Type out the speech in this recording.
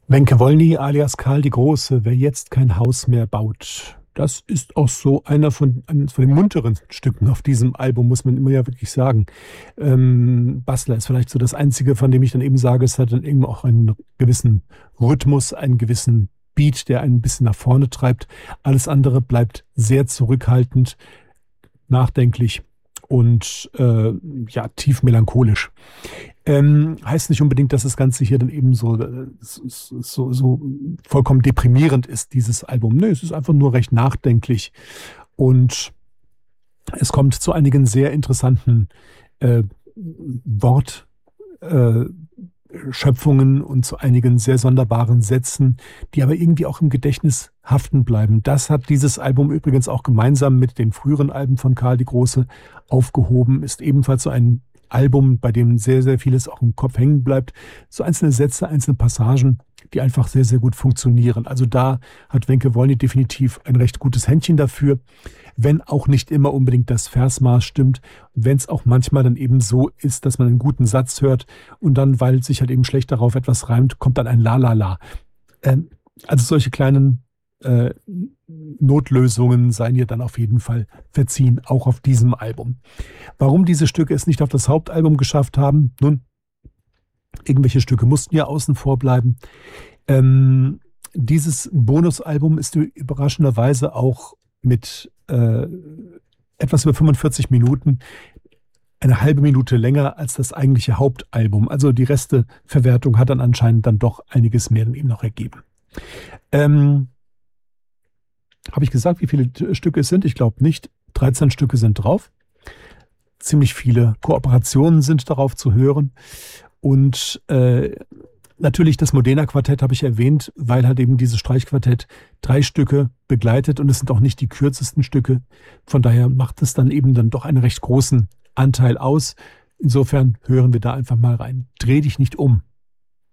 Wenke Wollny alias Karl die Große, wer jetzt kein Haus mehr baut. Das ist auch so eines von den munteren Stücken auf diesem Album, muss man immer ja wirklich sagen. Bastler ist vielleicht so das Einzige, von dem ich dann eben sage, es hat dann eben auch einen gewissen Rhythmus, einen gewissen Beat, der einen ein bisschen nach vorne treibt. Alles andere bleibt sehr zurückhaltend, nachdenklich und tief melancholisch. Heißt nicht unbedingt, dass das Ganze hier dann eben so vollkommen deprimierend ist, dieses Album. Nö, es ist einfach nur recht nachdenklich. Und es kommt zu einigen sehr interessanten Wortschöpfungen und zu einigen sehr sonderbaren Sätzen, die aber irgendwie auch im Gedächtnis haften bleiben. Das hat dieses Album übrigens auch gemeinsam mit den früheren Alben von Karl die Große aufgehoben, ist ebenfalls so ein Album, bei dem sehr, sehr vieles auch im Kopf hängen bleibt. So einzelne Sätze, einzelne Passagen, die einfach sehr, sehr gut funktionieren. Also da hat Wenke Wollny definitiv ein recht gutes Händchen dafür, wenn auch nicht immer unbedingt das Versmaß stimmt. Wenn es auch manchmal dann eben so ist, dass man einen guten Satz hört und dann, weil sich halt eben schlecht darauf etwas reimt, kommt dann ein La La La. Also solche kleinen Notlösungen seien ihr dann auf jeden Fall verziehen, auch auf diesem Album. Warum diese Stücke es nicht auf das Hauptalbum geschafft haben? Nun, irgendwelche Stücke mussten ja außen vor bleiben. Dieses Bonusalbum ist überraschenderweise auch mit etwas über 45 Minuten, eine halbe Minute länger als das eigentliche Hauptalbum. Also die Resteverwertung hat dann anscheinend dann doch einiges mehr dann eben noch ergeben. Habe ich gesagt, wie viele Stücke es sind? Ich glaube nicht. 13 Stücke sind drauf. Ziemlich viele Kooperationen sind darauf zu hören. Und natürlich das Modena Quartett habe ich erwähnt, weil halt eben dieses Streichquartett 3 Stücke begleitet und es sind auch nicht die kürzesten Stücke. Von daher macht es dann eben dann doch einen recht großen Anteil aus. Insofern hören wir da einfach mal rein. Dreh dich nicht um.